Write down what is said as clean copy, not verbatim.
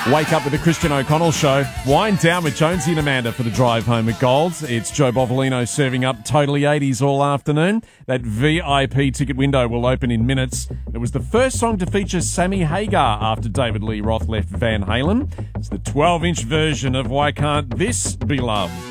Wake up with the Christian O'Connell Show. Wind down with Jonesy and Amanda for the drive home at Golds. It's Joe Bovolino serving up Totally 80s all afternoon. That VIP ticket window will open in minutes. It was the first song to feature Sammy Hagar after David Lee Roth left Van Halen. It's the 12-inch version of Why Can't This Be Love?